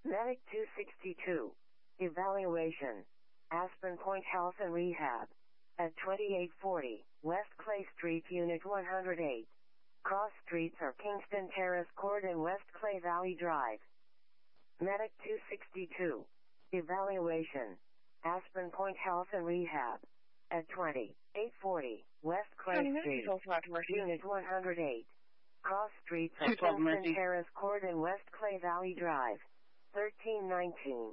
Medic 262. Evaluation. Aspen Point Health and Rehab. At 2840 West Clay Street, Unit 108. Cross streets are Kingston Terrace Court and West Clay Valley Drive. Medic 262. Evaluation. Aspen Point Health and Rehab. At 2840 West Clay Street, Unit 108. Cross streets are Kingston Terrace Court and West Clay Valley Drive. 1319.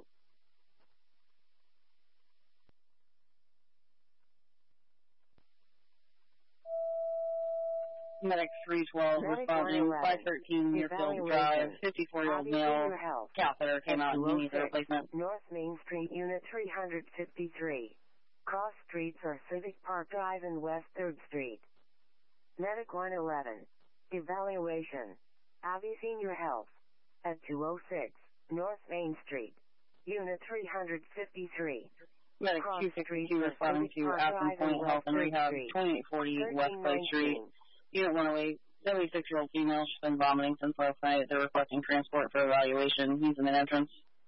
Medic 312 responding, 513 Muirfield Drive, 54-year-old male, catheter came out and needs a replacement. North Main Street, Unit 353. Cross streets are Civic Park Drive and West 3rd Street. Medic 111. Evaluation. Abbey Senior Health. At 206 North Main Street, Unit 353. Medic 262 responding to Aspen Point Health and Rehab, 2840 West Clay Street. Unit 108, 76-year-old female. She's been vomiting since last night. They're requesting transport for evaluation. He's in the entrance.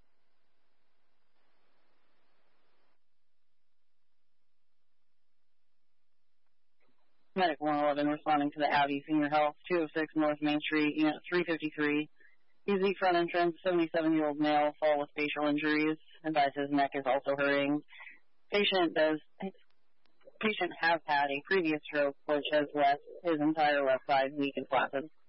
Medic 111 responding to the Abbey Senior Health, 206 North Main Street, Unit 353. He's the front entrance, 77-year-old male, fall with facial injuries. Advised his neck is also hurting. Patient has had a previous stroke which has left his entire left side weak and flaccid.